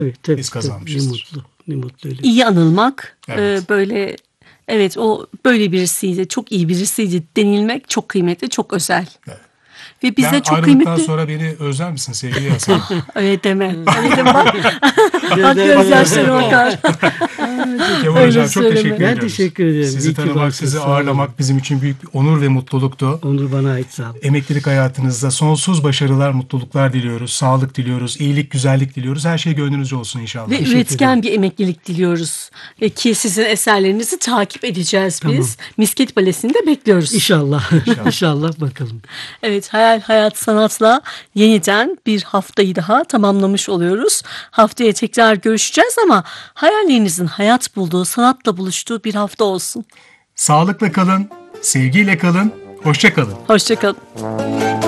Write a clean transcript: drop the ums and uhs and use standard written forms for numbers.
tabii, biz tabii. Ne kazanmışızdır. mutlu. Ne mutlu öyle. İyi anılmak, Evet. böyle evet o böyle birisiydi, çok iyi birisiydi denilmek çok kıymetli, çok özel. Evet. Ve bize Ben çok ayrıldıktan kıymetli. sonra beni özler misin sevgili Hasan? Öyle deme. Öyle deme. Bak gözyaşları akar. Kemal Öyle Hocam çok söyleme. teşekkür Ben ediyoruz. teşekkür ederim. Sizi İyi ki tanımak, varsınız. sizi Sağ olun. ağırlamak bizim için büyük bir onur ve mutluluktu. Onur bana ait, sağ olun. Emeklilik hayatınızda sonsuz başarılar, mutluluklar diliyoruz. Sağlık diliyoruz, iyilik, güzellik diliyoruz. Her şey gönlünüzce olsun inşallah. Ve Teşekkür üretken bir emeklilik diliyoruz. Ki sizin eserlerinizi takip edeceğiz Tamam. biz. Misket Balesi'nde bekliyoruz. İnşallah. İnşallah bakalım. Evet, Hayal Hayat Sanat'la yeniden bir haftayı daha tamamlamış oluyoruz. Haftaya tekrar görüşeceğiz ama hayallerinizin hayat bulduğu, sanatla buluştuğu bir hafta olsun. Sağlıkla kalın, sevgiyle kalın, hoşça kalın. Hoşça kalın.